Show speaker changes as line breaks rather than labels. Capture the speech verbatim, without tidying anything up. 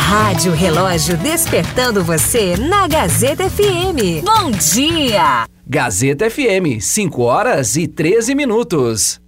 Rádio Relógio despertando você na Gazeta F M. Bom dia!
Gazeta F M, cinco horas e treze minutos.